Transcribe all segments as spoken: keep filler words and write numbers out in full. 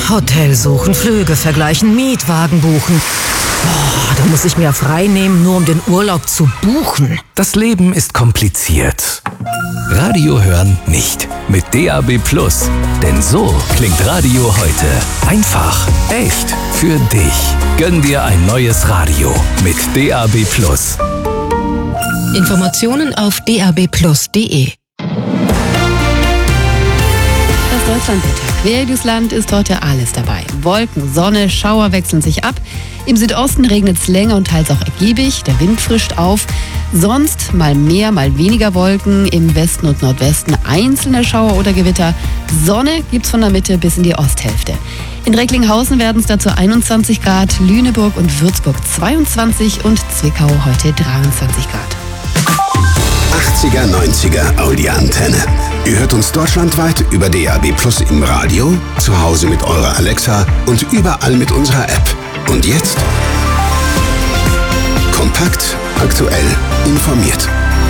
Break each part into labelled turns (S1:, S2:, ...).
S1: Hotel suchen, Flüge vergleichen, Mietwagen buchen. Oh, da muss ich mir frei nehmen, nur um den Urlaub zu buchen.
S2: Das Leben ist kompliziert. Radio hören nicht. Mit D A B Plus. Denn so klingt Radio heute. Einfach, echt, für dich. Gönn dir ein neues Radio mit D A B Plus.
S1: Informationen auf d a b plus punkt d e.
S3: Das Deutschlandwetter. Quer durchs Land ist heute alles dabei. Wolken, Sonne, Schauer wechseln sich ab. Im Südosten regnet es länger und teils auch ergiebig. Der Wind frischt auf. Sonst mal mehr, mal weniger Wolken. Im Westen und Nordwesten einzelne Schauer oder Gewitter. Sonne gibt's von der Mitte bis in die Osthälfte. In Recklinghausen werden es dazu einundzwanzig Grad, Lüneburg und Würzburg zweiundzwanzig und Zwickau heute dreiundzwanzig Grad.
S4: achtziger, neunziger Audi Antenne. Ihr hört uns deutschlandweit über D A B Plus im Radio, zu Hause mit eurer Alexa und überall mit unserer App. Und jetzt? Kompakt, aktuell, informiert.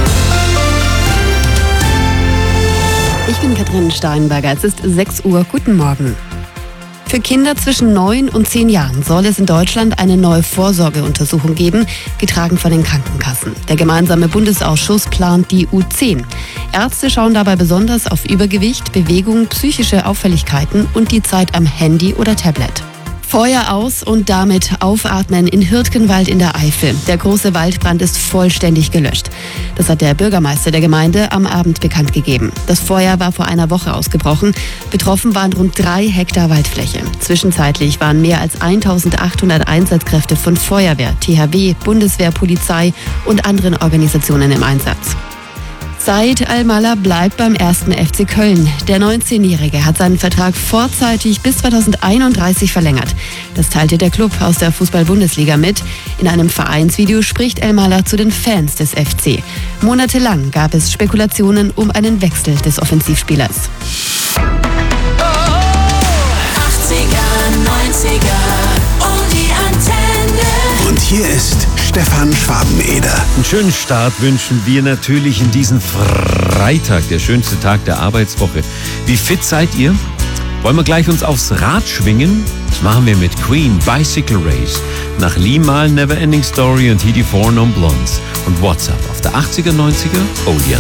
S3: Ich bin Katrin Steinberger. Es ist sechs Uhr. Guten Morgen. Für Kinder zwischen neun und zehn Jahren soll es in Deutschland eine neue Vorsorgeuntersuchung geben, getragen von den Krankenkassen. Der gemeinsame Bundesausschuss plant die U zehn. Ärzte schauen dabei besonders auf Übergewicht, Bewegung, psychische Auffälligkeiten und die Zeit am Handy oder Tablet. Feuer aus und damit aufatmen in Hürtgenwald in der Eifel. Der große Waldbrand ist vollständig gelöscht. Das hat der Bürgermeister der Gemeinde am Abend bekannt gegeben. Das Feuer war vor einer Woche ausgebrochen. Betroffen waren rund drei Hektar Waldfläche. Zwischenzeitlich waren mehr als eintausendachthundert Einsatzkräfte von Feuerwehr, T H W, Bundeswehr, Polizei und anderen Organisationen im Einsatz. Said Al-Mallah bleibt beim ersten F C Köln. Der neunzehnjährige hat seinen Vertrag vorzeitig bis zweitausendeinunddreißig verlängert. Das teilte der Club aus der Fußball-Bundesliga mit. In einem Vereinsvideo spricht Al-Mallah zu den Fans des F C. Monatelang gab es Spekulationen um einen Wechsel des Offensivspielers.
S5: achtziger, neunziger und die Antenne.
S4: Und hier ist Stefan Schwabeneder.
S6: Einen schönen Start wünschen wir natürlich in diesen Freitag, der schönste Tag der Arbeitswoche. Wie fit seid ihr? Wollen wir gleich uns aufs Rad schwingen? Das machen wir mit Queen, Bicycle Race. Nach Limahl, Neverending Story und He die Four Non Blondes. Und WhatsApp auf der achtziger, neunziger, oh, die